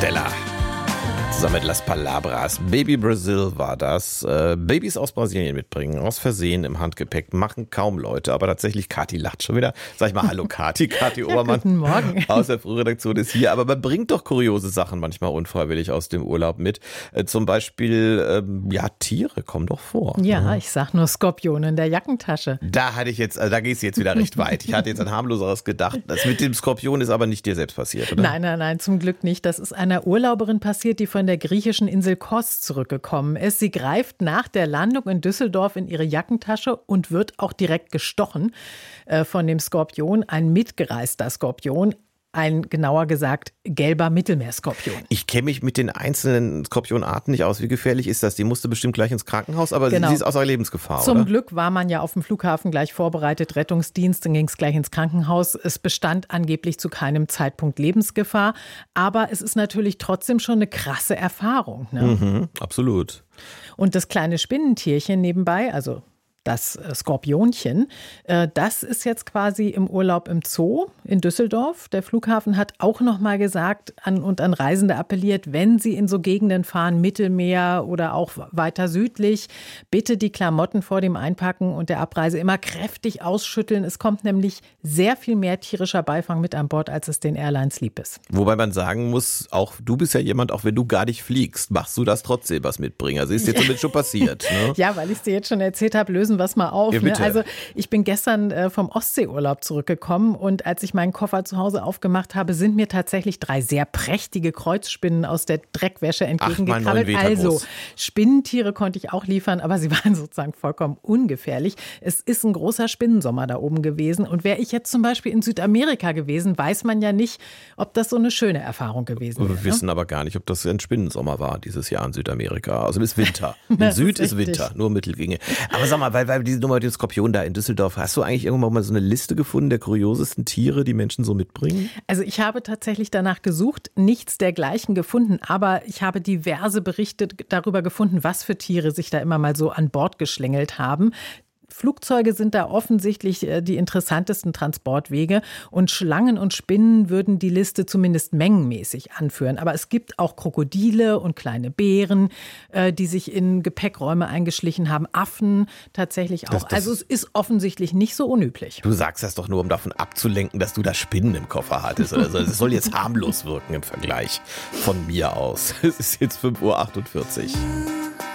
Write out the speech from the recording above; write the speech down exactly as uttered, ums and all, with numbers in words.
Stella. Zusammen mit Las Palabras. Baby Brazil war das. Äh, Babys aus Brasilien mitbringen, aus Versehen im Handgepäck, machen kaum Leute. Aber tatsächlich, Kathi lacht schon wieder. Sag ich mal, hallo Kathi, Kathi ja, Obermann. Guten Morgen. Aus der Frühredaktion ist hier. Aber man bringt doch kuriose Sachen manchmal unfreiwillig aus dem Urlaub mit. Äh, zum Beispiel, ähm, ja, Tiere kommen doch vor. Ja, ne? ich sag nur Skorpion in der Jackentasche. Da hatte ich jetzt, also da gehst du jetzt wieder recht weit. Ich hatte jetzt ein harmloseres gedacht. Das mit dem Skorpion ist aber nicht dir selbst passiert, oder? Nein, nein, nein, zum Glück nicht. Das ist einer Urlauberin passiert, die von der griechischen Insel Kos zurückgekommen ist. Sie greift nach der Landung in Düsseldorf in ihre Jackentasche und wird auch direkt gestochen äh, von dem Skorpion. Ein mitgereister Skorpion. Ein, genauer gesagt, gelber Mittelmeerskorpion. Ich kenne mich mit den einzelnen Skorpionarten nicht aus. Wie gefährlich ist das? Die musste bestimmt gleich ins Krankenhaus, aber genau. sie ist außer Lebensgefahr, Zum oder? Glück war man ja auf dem Flughafen gleich vorbereitet, Rettungsdienst, dann ging es gleich ins Krankenhaus. Es bestand angeblich zu keinem Zeitpunkt Lebensgefahr, aber es ist natürlich trotzdem schon eine krasse Erfahrung. Ne? Mhm, absolut. Und das kleine Spinnentierchen nebenbei, also das Skorpionchen, das ist jetzt quasi im Urlaub im Zoo in Düsseldorf. Der Flughafen hat auch noch mal gesagt an, und an Reisende appelliert, wenn sie in so Gegenden fahren, Mittelmeer oder auch weiter südlich, bitte die Klamotten vor dem Einpacken und der Abreise immer kräftig ausschütteln. Es kommt nämlich sehr viel mehr tierischer Beifang mit an Bord, als es den Airlines lieb ist. Wobei man sagen muss, auch du bist ja jemand, auch wenn du gar nicht fliegst, machst du das trotzdem was mitbringen. Also ist dir zumindest schon passiert. Ne? Ja, weil ich es dir jetzt schon erzählt habe, lösen was mal auf. Ja, ne? Also ich bin gestern äh, vom Ostseeurlaub zurückgekommen und als ich meinen Koffer zu Hause aufgemacht habe, sind mir tatsächlich drei sehr prächtige Kreuzspinnen aus der Dreckwäsche entgegengekrabbelt. Also Spinnentiere konnte ich auch liefern, aber sie waren sozusagen vollkommen ungefährlich. Es ist ein großer Spinnensommer da oben gewesen und wäre ich jetzt zum Beispiel in Südamerika gewesen, weiß man ja nicht, ob das so eine schöne Erfahrung gewesen wäre. Wir wissen ne? aber gar nicht, ob das ein Spinnensommer war dieses Jahr in Südamerika. Also ist Winter. Im Süd ist, ist Winter, nur Mittelginge. Aber sag mal, weil, weil diese Nummer mit dem Skorpion da in Düsseldorf, hast du eigentlich irgendwann mal so eine Liste gefunden der kuriosesten Tiere, die Menschen so mitbringen? Also ich habe tatsächlich danach gesucht, nichts dergleichen gefunden, aber ich habe diverse Berichte darüber gefunden, was für Tiere sich da immer mal so an Bord geschlängelt haben. Flugzeuge sind da offensichtlich die interessantesten Transportwege und Schlangen und Spinnen würden die Liste zumindest mengenmäßig anführen. Aber es gibt auch Krokodile und kleine Bären, die sich in Gepäckräume eingeschlichen haben, Affen tatsächlich auch. Das, das also es ist offensichtlich nicht so unüblich. Du sagst das doch nur, um davon abzulenken, dass du da Spinnen im Koffer hattest oder so. Das soll jetzt harmlos wirken im Vergleich von mir aus. Es ist jetzt fünf Uhr achtundvierzig.